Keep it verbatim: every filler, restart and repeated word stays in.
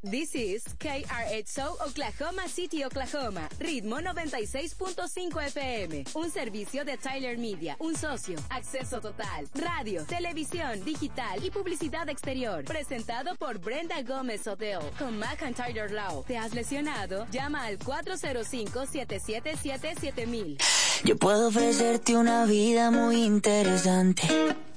This is K R X O Oklahoma City, Oklahoma. Ritmo noventa y seis punto cinco F M. Un servicio de Tyler Media. Un socio. Acceso total. Radio, televisión, digital y publicidad exterior. Presentado por Brenda Gómez Hotel. Con Mac and Tyler Law. ¿Te has lesionado? Llama al cuatro cero cinco, siete siete siete, siete mil. Yo puedo ofrecerte una vida muy interesante.